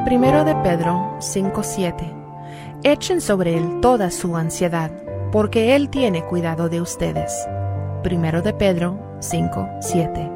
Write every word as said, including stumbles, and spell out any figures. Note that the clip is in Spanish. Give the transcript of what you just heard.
Primero de Pedro cinco siete. Echen sobre él toda su ansiedad, porque él tiene cuidado de ustedes. Primero de Pedro cinco siete.